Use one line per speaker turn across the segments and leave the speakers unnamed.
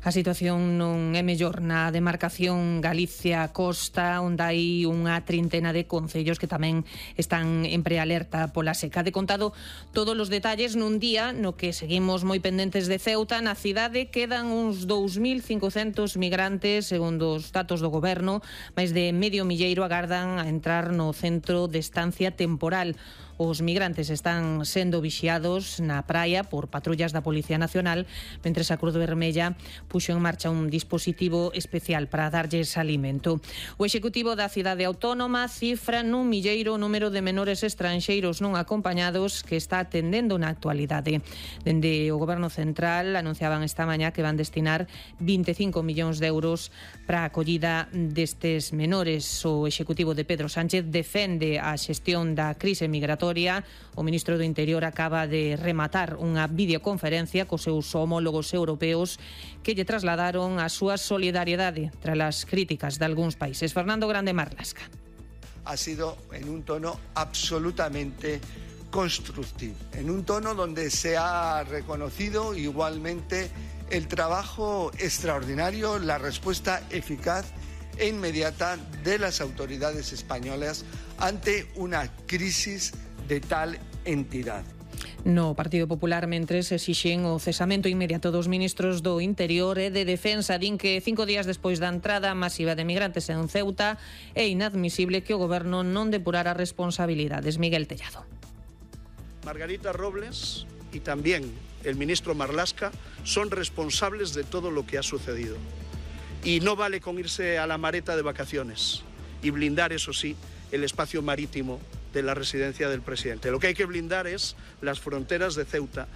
A situación non é mellor na demarcación Galicia-Costa, onde hai unha trintena de concellos que tamén están en prealerta pola seca. De contado todos os detalles nun día no que seguimos moi pendentes de Ceuta. Na cidade quedan uns 2.500 migrantes, segundo os datos do goberno. Máis de medio milleiro agardan a entrar no centro de estancia temporal. Os migrantes están sendo vixiados na praia por patrullas da Policía Nacional, mentres a Cruz Vermella puxo en marcha un dispositivo especial para darlles alimento. O Executivo da Cidade Autónoma cifra nun milleiro o número de menores estranxeiros non acompañados que está atendendo na actualidade. Dende o Goberno Central anunciaban esta mañá que van destinar 25 millóns de euros para a acollida destes menores. O Executivo de Pedro Sánchez defende a xestión da crise migratoria. O ministro do Interior acaba de rematar unha videoconferencia cos seus homólogos europeos que lle trasladaron a súa solidariedade tras as críticas de algúns países. Fernando Grande Marlasca.
Ha sido en un tono absolutamente constructivo, en un tono donde se ha reconocido igualmente el trabajo extraordinario, la respuesta eficaz e inmediata de las autoridades españolas ante una crisis de tal entidad.
No Partido Popular, mentres exixen o cesamento inmediato dos ministros do Interior e de Defensa, din que 5 días despois da entrada masiva de migrantes en Ceuta é inadmisible que o Goberno non depurara responsabilidades. Miguel Tellado.
Margarita Robles y también el ministro Marlaska son responsables de todo lo que ha sucedido. Y no vale con irse a la Mareta de vacaciones y blindar, eso sí, el espacio marítimo de la residencia del presidente. Lo que hay que blindar es las fronteras de Ceuta.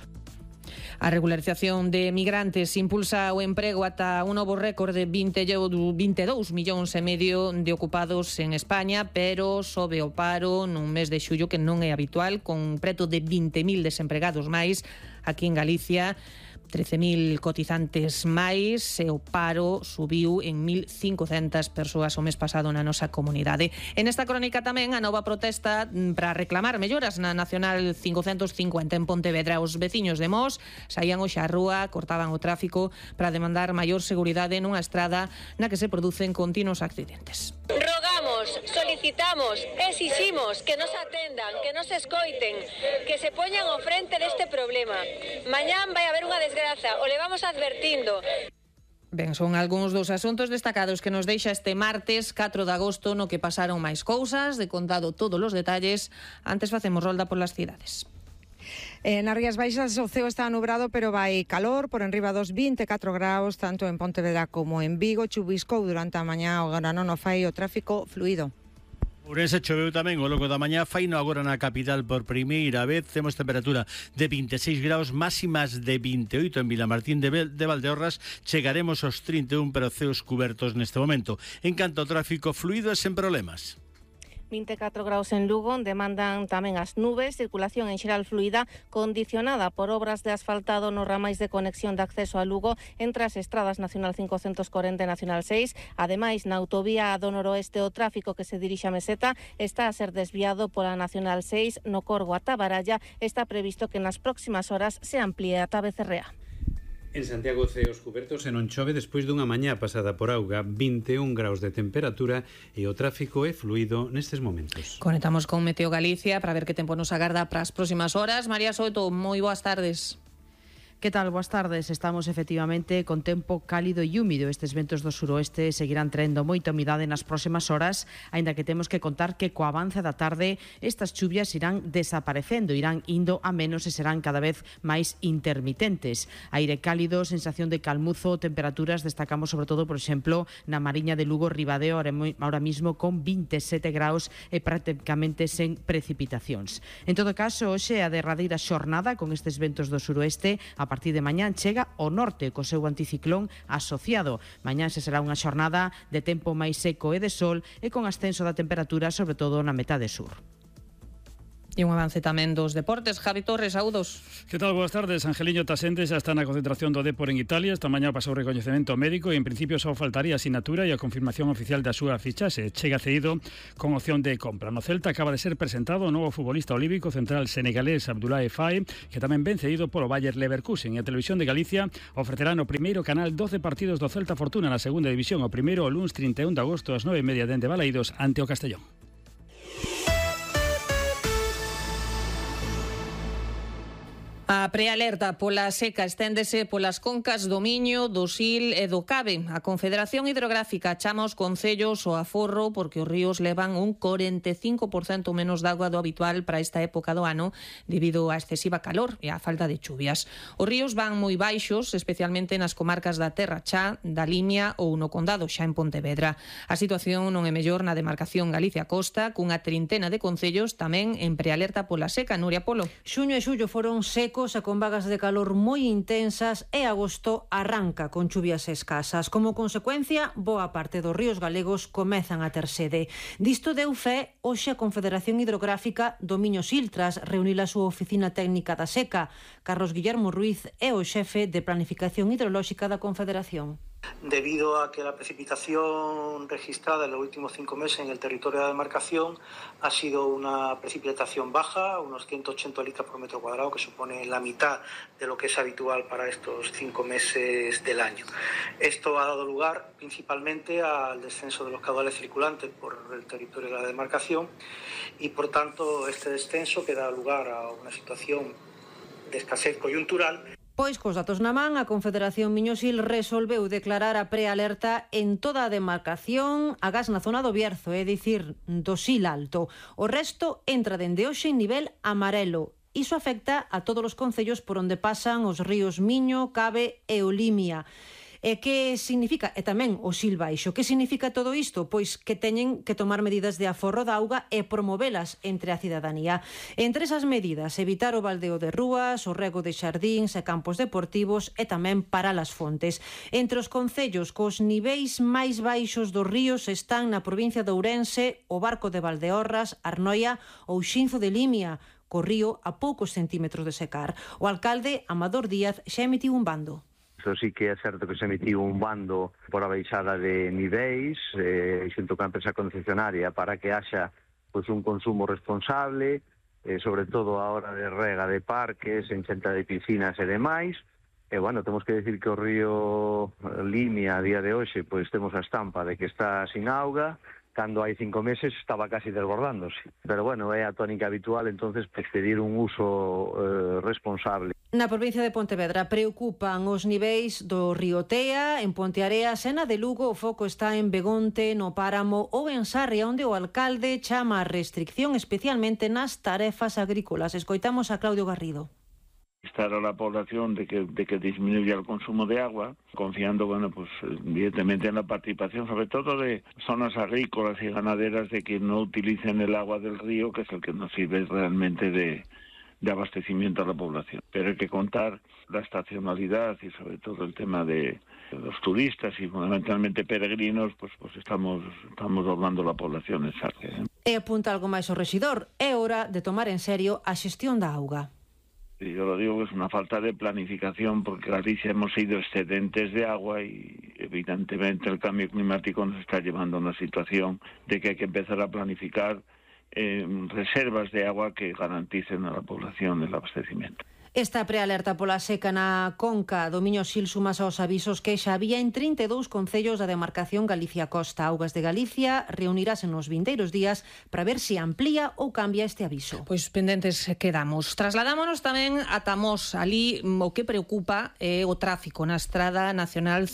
A regularización de migrantes impulsa o emprego ata un novo récord de 22 millóns e medio de ocupados en España, pero sobe o paro nun mes de xullo que non é habitual, con preto de 20.000 desempregados máis aquí en Galicia. 13.000 cotizantes máis e o paro subiu en 1.500 persoas o mes pasado na nosa comunidade. En esta crónica tamén a nova protesta para reclamar melloras na Nacional 550 en Pontevedra. Os veciños de Mos saían hoxe á rúa, cortaban o tráfico para demandar maior seguridade nunha estrada na que se producen continuos accidentes.
Rogamos, solicitamos, exiximos que nos atendan, que nos escoiten, que se poñan ao frente deste problema. Mañán vai haber unha desgraza, o levamos advertindo.
Ben, son algúns dos asuntos destacados que nos deixa este martes 4 de agosto, no que pasaron máis cousas, de contado todos os detalles. Antes facemos rolda polas cidades.
Nas Rías Baixas o ceo está nubrado, pero vai calor, por enriba dos 24 graus, tanto en Pontevedra como en Vigo. Chubiscou durante a mañá, agora non o fai, o tráfico fluido.
Ourense choveu tamén ao longo da mañá, faino agora na capital por primeira vez. Temos temperatura de 26 graus, máximas de 28 en Vilamartín de Valdeorras. Chegaremos aos 31, pero ceos cubertos neste momento. En canto ao tráfico fluido e sen problemas.
24 graus en Lugo, demandan tamén as nubes, circulación en xeral fluida, condicionada por obras de asfaltado nos ramais de conexión de acceso a Lugo entre as estradas Nacional 540 e Nacional 6. Ademais, na autovía do noroeste, o tráfico que se dirixe a Meseta está a ser desviado pola Nacional 6 no Corgo ata Baralla. Está previsto que nas próximas horas se amplíe ata Becerrea.
En Santiago, ceos cubertos e non chove despois dunha mañá pasada por auga, 21 graus de temperatura e o tráfico é fluido nestes momentos.
Conectamos con Meteo Galicia para ver que tempo nos agarda para as próximas horas. María Soto, moi boas tardes.
Que tal? Boas tardes. Estamos efectivamente con tempo cálido e húmido. Estes ventos do suroeste seguirán traendo moita humidade nas próximas horas, aínda que temos que contar que co avance da tarde estas chuvias irán desaparecendo, irán indo a menos e serán cada vez máis intermitentes. Aire cálido, sensación de calmuzo, temperaturas destacamos sobre todo, por exemplo, na Mariña de Lugo, Ribadeo, ahora mismo con 27 graus e prácticamente sen precipitacións. En todo caso, hoxe a derradeira xornada con estes ventos do suroeste. A partir de mañán chega ao norte co seu anticiclón asociado. Mañán se será unha xornada de tempo máis seco e de sol e con ascenso da temperatura, sobre todo na metade sur.
E un avance tamén dos deportes. Javi Torres, saúdos.
Que tal? Boas tardes. Angeliño Tasente xa está na concentración do Depor en Italia. Esta mañá pasou o recoñecemento médico e en principio só faltaría a sinatura e a confirmación oficial da súa fichaxe. Chega cedido con opción de compra. No Celta acaba de ser presentado o novo futbolista olímpico central senegalés Abdoulaye Faye, que tamén ven cedido polo Bayer Leverkusen. E a Televisión de Galicia ofrecerá no primeiro canal 12 partidos do Celta Fortuna na segunda división. O primeiro o luns 31 de agosto ás 9:30 dende Balaídos ante o Castellón.
A prealerta pola seca esténdese polas concas do Miño, do Sil e do Cabe. A Confederación Hidrográfica chama os concellos ao aforro porque os ríos levan un 45% menos de auga do habitual para esta época do ano debido á excesiva calor e á falta de chuvias. Os ríos van moi baixos, especialmente nas comarcas da Terra Chá, da Limia ou no Condado, xa en Pontevedra. A situación non é mellor na demarcación Galicia-Costa, cunha trintena de concellos tamén en prealerta pola seca. Nuria Polo.
Xuño e xullo foron secos e con vagas de calor moi intensas e agosto arranca con chuvias escasas. Como consecuencia, boa parte dos ríos galegos comezan a ter sede. Disto deu fe hoxe a Confederación Hidrográfica do Miño-Sil tras reunir a súa oficina técnica da seca. Carlos Guillermo Ruiz é o xefe de Planificación Hidrolóxica da Confederación.
Debido a que la precipitación registrada en los últimos 5 meses en el territorio de la demarcación ha sido una precipitación baja, unos 180 litros por metro cuadrado, que supone la mitad de lo que es habitual para estos 5 meses del año. Esto ha dado lugar principalmente al descenso de los caudales circulantes por el territorio de la demarcación y, por tanto, este descenso que da lugar a una situación de escasez coyuntural.
Pois cos datos na man, a Confederación Miño-Sil resolveu declarar a prealerta en toda a demarcación, agás na zona do Bierzo, é dicir, do Sil Alto. O resto entra dende hoxe en nivel amarelo. Iso afecta a todos os concellos por onde pasan os ríos Miño, Cabe e o Limia. E que significa? E tamén o Sil Baixo. Que significa todo isto? Pois que teñen que tomar medidas de aforro da auga e promovelas entre a cidadanía. Entre esas medidas, evitar o baldeo de rúas, o rego de xardíns e campos deportivos e tamén parar as fontes. Entre os concellos cos niveis máis baixos dos ríos están na provincia de Ourense, o Barco de Valdeorras, Arnoia ou Xinzo de Limia, co río a poucos centímetros de secar. O alcalde, Amador Díaz, xa emitiu un bando.
Iso sí que é certo que se emitiu un bando por a baixada de niveis xunto con a empresa concesionaria para que haxa un consumo responsable, sobre todo a hora de rega de parques, enchenta de piscinas e demais. E, bueno, temos que decir que o río Limia a día de hoxe temos a estampa de que está sin auga, cando hai 5 meses estaba casi desbordándose. Pero, bueno, é a tónica habitual, entonces pedir un uso responsable.
Na provincia de Pontevedra preocupan os niveis do río Tea, en Ponteareas e na de Lugo o foco está en Begonte, no Páramo ou en Sarria, onde o alcalde chama a restricción especialmente nas tarefas agrícolas. Escoitamos a Claudio Garrido.
Instar a la población de que disminuya el consumo de agua, confiando, evidentemente en la participación, sobre todo de zonas agrícolas y ganaderas, de que no utilicen el agua del río, que es el que nos sirve realmente de abastecimiento a la población. Pero hay que contar la estacionalidad y sobre todo el tema de los turistas y fundamentalmente peregrinos, pues estamos doblando la población en Sarria.
E apunta algo máis o rexidor, é hora de tomar en serio a xestión da auga.
Yo lo digo que es una falta de planificación porque Galicia hemos sido excedentes de agua y evidentemente el cambio climático nos está llevando a una situación de que hay que empezar a planificar reservas de agua que garanticen a la población el abastecimiento.
Esta prealerta pola seca na conca do Miño-Sil sumas aos avisos que xa había en 32 concellos da demarcación Galicia-Costa. Augas de Galicia reunirase nos vindeiros días para ver se amplía ou cambia este aviso.
Pois pendentes quedamos. Trasladámonos tamén a Tamós. Ali o que preocupa é o tráfico na Estrada Nacional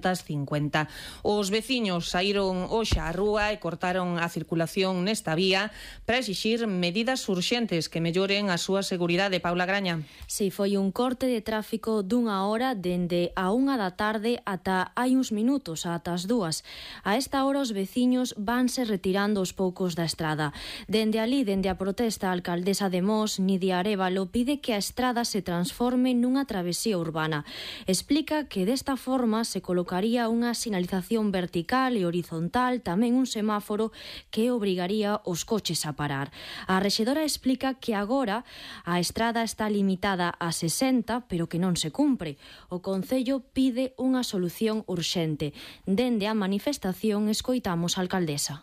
550. Os veciños saíron hoxe á rúa e cortaron a circulación nesta vía para exixir medidas urxentes que melloren a súa seguridade. Paula Graña.
Si foi un corte de tráfico dunha hora dende a 1 da tarde ata hai uns minutos, ata as 2. A esta hora os veciños vanse retirando aos poucos da estrada. Dende ali, dende a protesta, a alcaldesa de Mos, Nidia Arévalo, pide que a estrada se transforme nunha travesía urbana. Explica que desta forma se colocaría unha sinalización vertical e horizontal, tamén un semáforo que obrigaría os coches a parar. A rexedora explica que agora a estrada está limitada a 60, pero que non se cumpre. O Concello pide unha solución urxente. Dende a manifestación escoitamos a alcaldesa.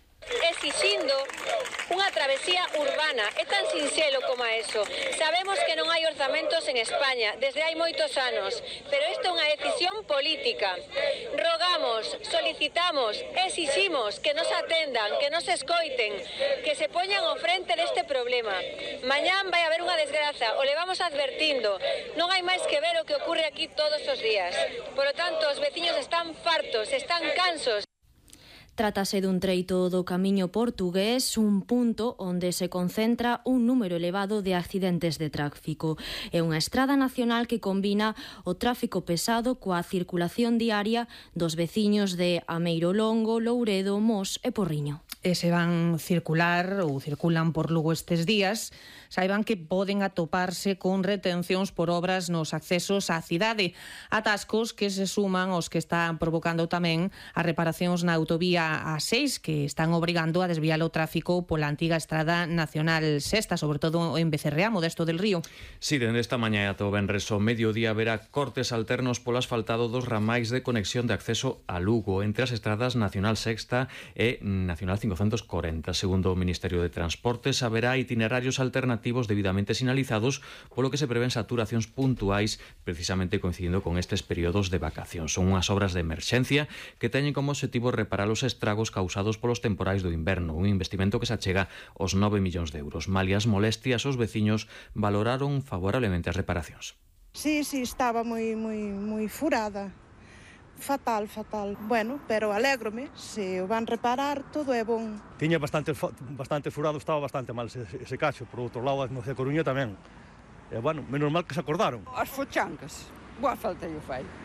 Exixindo unha travesía urbana. É tan sinxelo como eso. Sabemos que non hai orzamentos en España desde hai moitos anos, pero isto é unha decisión política. Rogamos, solicitamos, exiximos que nos atendan, que nos escoiten, que se poñan ao frente deste problema. Mañán vai haber unha desgraza, o levamos advertindo. Non hai máis que ver o que ocurre aquí todos os días. Por lo tanto, os veciños están fartos, están cansos.
Trátase dun treito do camiño portugués, un punto onde se concentra un número elevado de accidentes de tráfico. É unha estrada nacional que combina o tráfico pesado coa circulación diaria dos veciños de Ameiro Longo, Louredo, Mos e Porriño.
E se van circular ou circulan por Lugo estes días, saiban que poden atoparse con retencións por obras nos accesos á cidade, atascos que se suman aos que están provocando tamén as reparacións na autovía A6, que están obrigando a desviar o tráfico pola antiga estrada nacional sexta, sobre todo en Becerreá, Modesto del Río.
Si, dende esta mañá ata o venres ao mediodía haberá cortes alternos polo asfaltado dos ramais de conexión de acceso a Lugo entre as estradas Nacional Sexta e Nacional 540. Segundo o Ministerio de Transportes, haberá itinerarios alternativos debidamente sinalizados, polo que se prevén saturacións puntuais precisamente coincidindo con estes períodos de vacacións. Son unhas obras de emerxencia que teñen como objetivo reparar os estragos causados polos temporais do inverno, un investimento que se achega aos 9 millóns de euros. Malias molestias, os veciños valoraron favorablemente as reparacións.
Sí, estaba moi furada. Fatal. Bueno, pero alégrome, se o van reparar, todo é bon.
Tiña bastante furado, estaba bastante mal ese cacho. Por outro lado, no de Coruña tamén. E, bueno, menos mal que se acordaron.
As fochancas, boa falta lle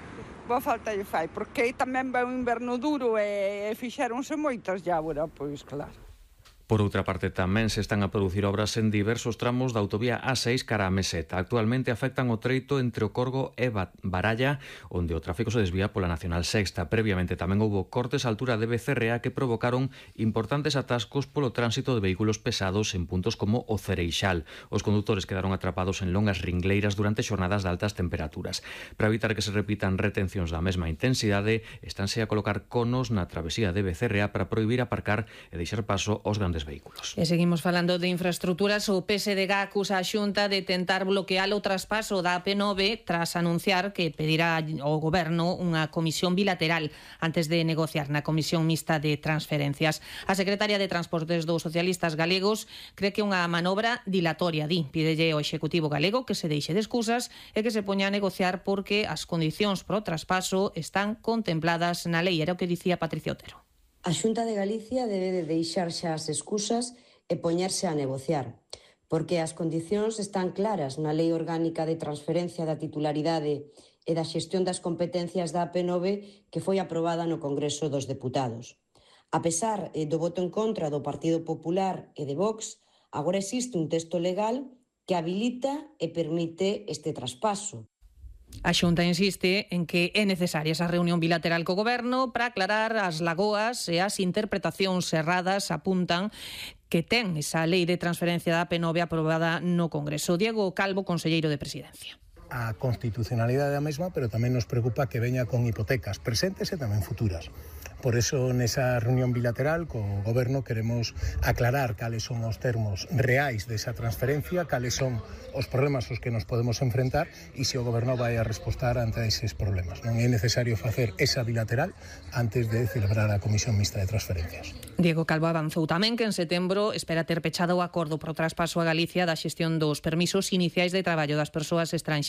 fai, porque tamén vai un inverno duro e fixéronse moitas ya agora, pois claro.
Por outra parte, tamén se están a producir obras en diversos tramos da autovía A6 cara a Meseta. Actualmente afectan o treito entre o Corgo e Baralla, onde o tráfico se desvía pola Nacional Sexta. Previamente tamén houbo cortes á altura de Becerreá que provocaron importantes atascos polo tránsito de vehículos pesados en puntos como o Cereixal. Os condutores quedaron atrapados en longas ringleiras durante xornadas de altas temperaturas. Para evitar que se repitan retencións da mesma intensidade, estánse a colocar conos na travesía de Becerreá para prohibir aparcar e deixar paso aos grandes vehículos.
E seguimos falando de infraestructuras. O PSDG acusa a Xunta de tentar bloquear o traspaso da AP9 tras anunciar que pedirá ao Goberno unha comisión bilateral antes de negociar na Comisión Mixta de Transferencias. A secretaria de Transportes dos socialistas galegos cree que unha manobra dilatoria, pídelle ao Executivo galego que se deixe de excusas e que se poña a negociar porque as condicións para o traspaso están contempladas na lei. Era o que dicía Patricia Otero.
A Xunta de Galicia debe de deixar xa as excusas e poñerse a negociar, porque as condicións están claras na Lei Orgánica de Transferencia da Titularidade e da Xestión das Competencias da AP9 que foi aprobada no Congreso dos Deputados. A pesar do voto en contra do Partido Popular e de Vox, agora existe un texto legal que habilita e permite este traspaso.
A Xunta insiste en que é necesaria esa reunión bilateral co Goberno para aclarar as lagoas e as interpretacións erradas apuntan que ten esa lei de transferencia da AP9 aprobada no Congreso. Diego Calvo, conselleiro de Presidencia.
A constitucionalidade da mesma, pero tamén nos preocupa que veña con hipotecas presentes e tamén futuras. Por eso, nesa reunión bilateral co Goberno queremos aclarar cales son os termos reais desa transferencia, cales son os problemas aos que nos podemos enfrentar e se o Goberno vai a respostar ante eses problemas. Non é necesario facer esa bilateral antes de celebrar a Comisión Mixta de Transferencias.
Diego Calvo avanzou tamén que en setembro espera ter pechado o acordo pro traspaso a Galicia da xestión dos permisos iniciais de traballo das persoas estranxeiras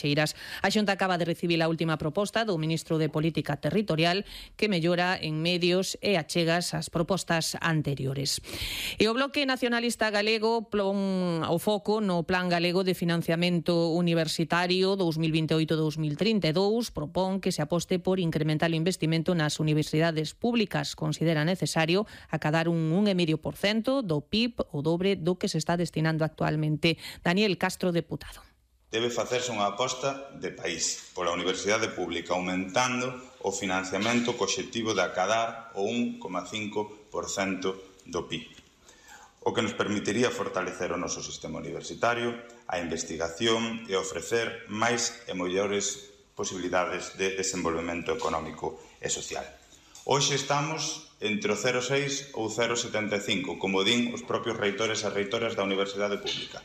viaxeiras. A Xunta acaba de recibir a última proposta do ministro de Política Territorial que mellora en medios e achegas as propostas anteriores. E o Bloque Nacionalista Galego plon o foco no Plan Galego de Financiamento Universitario 2028-2032 propón que se aposte por incrementar o investimento nas universidades públicas. Considera necesario acadar un 1,5% do PIB, o dobre do que se está destinando actualmente. Daniel Castro, deputado.
Debe facerse unha aposta de país pola universidade pública, aumentando o financiamento co obxectivo de acadar o 1,5% do PIB, o que nos permitiría fortalecer o noso sistema universitario, a investigación e ofrecer máis e mellores posibilidades de desenvolvemento económico e social. Hoxe estamos entre o 0,6 ou 0,75, como din os propios reitores e reitoras da Universidade Pública.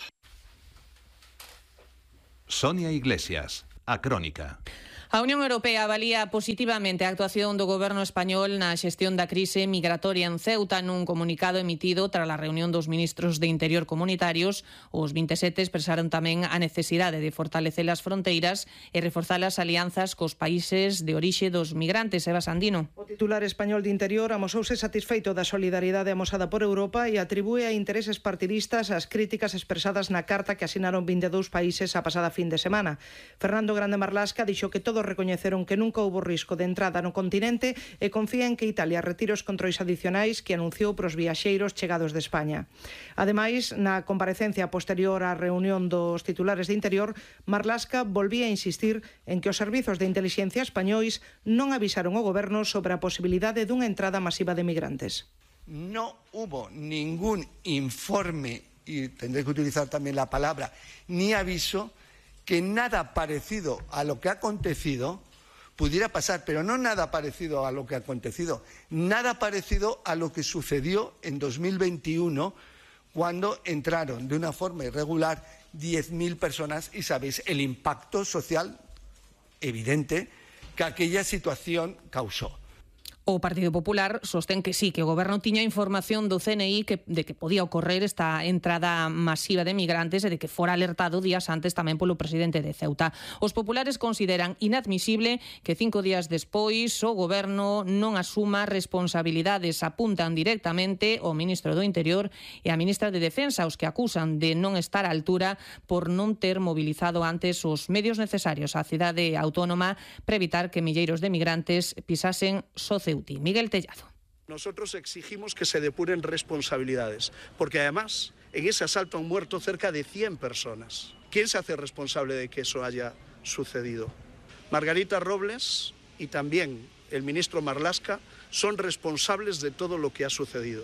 Sonia Iglesias, A Crónica.
A Unión Europea avalía positivamente a actuación do goberno español na xestión da crise migratoria en Ceuta. Nun comunicado emitido tras a reunión dos ministros de Interior comunitarios, os 27 expresaron tamén a necesidade de fortalecer as fronteiras e reforzar as alianzas cos países de orixe dos migrantes. Eva Sandino.
O titular español de Interior amosouse satisfeito da solidariedade amosada por Europa e atribúe a intereses partidistas as críticas expresadas na carta que asinaron 22 países a pasada fin de semana. Fernando Grande Marlaska dixo que todos recoñeceron que nunca houbo risco de entrada no continente e confía en que Italia retire os controis adicionais que anunciou pros viaxeiros chegados de España. Ademais, na comparecencia posterior á reunión dos titulares de Interior, Marlaska volvía a insistir en que os servizos de intelixencia españois non avisaron ao goberno sobre a posibilidade dunha entrada masiva de migrantes.
No hubo ningún informe, y tendré que utilizar también la palabra, ni aviso, que nada parecido a lo que ha acontecido pudiera pasar, pero no nada parecido a lo que ha acontecido, nada parecido a lo que sucedió en 2021 cuando entraron de una forma irregular 10.000 personas y sabéis el impacto social evidente que aquella situación causó.
O Partido Popular sostén que sí, que o goberno tiña información do CNI de que podía ocorrer esta entrada masiva de migrantes e de que fora alertado días antes tamén polo presidente de Ceuta. Os populares consideran inadmisible que 5 días despois o goberno non asuma responsabilidades. Apuntan directamente ao ministro do Interior e á ministra de Defensa, os que acusan de non estar á altura por non ter mobilizado antes os medios necesarios á cidade autónoma para evitar que milleiros de migrantes pisasen Ceuta. Miguel Tellado.
Nosotros exigimos que se depuren responsabilidades, porque además en ese asalto han muerto cerca de 100 personas. ¿Quién se hace responsable de que eso haya sucedido? Margarita Robles y también el ministro Marlaska son responsables de todo lo que ha sucedido.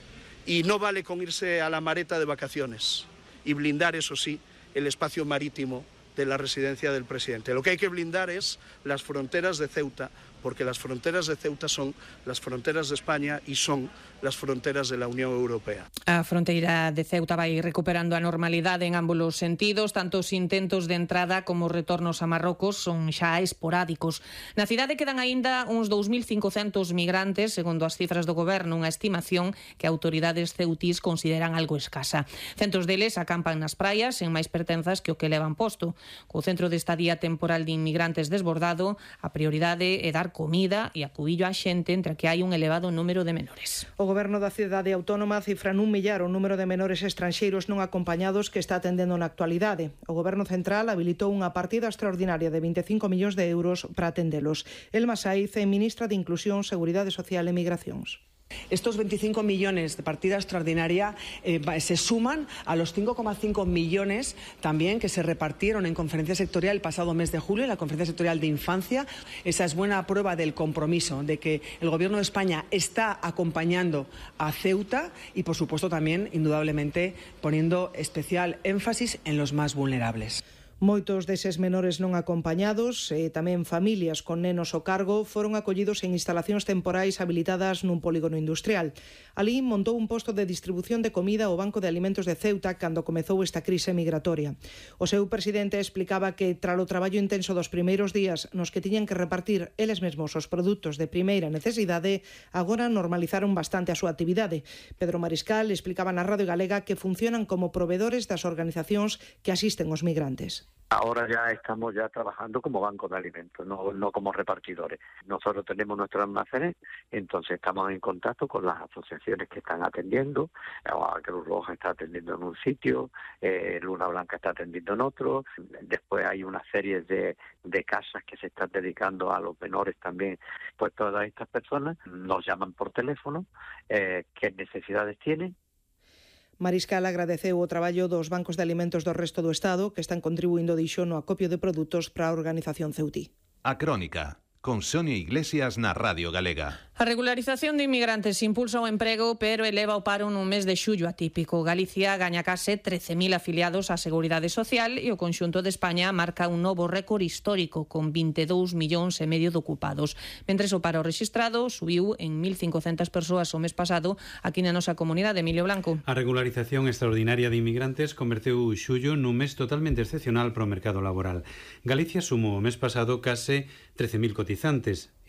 Y no vale con irse a la Mareta de vacaciones y blindar, eso sí, el espacio marítimo de la residencia del presidente. Lo que hay que blindar es las fronteras de Ceuta, porque las fronteras de Ceuta son las fronteras de España y son las fronteras de la Unión Europea.
A fronteira de Ceuta vai recuperando a normalidade en ambos os sentidos, tanto os intentos de entrada como os retornos a Marrocos son xa esporádicos. Na cidade quedan aínda uns 2.500 migrantes, segundo as cifras do goberno, unha estimación que autoridades ceutís consideran algo escasa. Centos deles acampan nas praias en máis pertenzas que o que levan posto. Co centro de estadía temporal de inmigrantes desbordado, a prioridade é dar comida e acubillo á xente entre que hai un elevado número de menores.
O goberno da cidade autónoma cifra nun millar o número de menores estranxeiros non acompañados que está atendendo na actualidade. O goberno central habilitou unha partida extraordinaria de 25 millóns de euros para atendelos. Elma Saiz é ministra de Inclusión, Seguridade Social e Migracións.
Estos 25 millones de partida extraordinaria se suman a los 5,5 millones también que se repartieron en conferencia sectorial el pasado mes de julio, en la conferencia sectorial de infancia. Esa es buena prueba del compromiso de que el Gobierno de España está acompañando a Ceuta y, por supuesto, también, indudablemente, poniendo especial énfasis en los más vulnerables.
Moitos deses menores non acompañados e tamén familias con nenos ao cargo foron acollidos en instalacións temporais habilitadas nun polígono industrial. Alí montou un posto de distribución de comida ao Banco de Alimentos de Ceuta cando comezou esta crise migratoria. O seu presidente explicaba que, tras o traballo intenso dos primeiros días nos que tiñan que repartir eles mesmos os produtos de primeira necesidade, agora normalizaron bastante a súa actividade. Pedro Mariscal explicaba na Radio Galega que funcionan como provedores das organizacións que asisten aos migrantes.
Ahora ya estamos trabajando como banco de alimentos, no como repartidores. Nosotros tenemos nuestros almacenes, entonces estamos en contacto con las asociaciones que están atendiendo. Cruz Roja está atendiendo en un sitio, Luna Blanca está atendiendo en otro. Después hay una serie de casas que se están dedicando a los menores también. Pues todas estas personas nos llaman por teléfono, qué necesidades tienen.
Mariscal agradeceu o traballo dos bancos de alimentos do resto do Estado que están contribuindo, dixo, no acopio de produtos para a organización Ceutí.
A Crónica, con Sonia Iglesias na Radio Galega.
A regularización de inmigrantes impulsa o emprego, pero eleva o paro nun mes de xullo atípico. Galicia gaña case 13.000 afiliados á Seguridade Social e o conxunto de España marca un novo récord histórico con 22,5 millóns de ocupados. Mentres o paro rexistrado subiu en 1.500 persoas o mes pasado aquí na nosa comunidade. Emilio Blanco.
A regularización extraordinaria de inmigrantes converteu o xullo nun mes totalmente excepcional para o mercado laboral. Galicia sumou o mes pasado case 13.000 cotizantes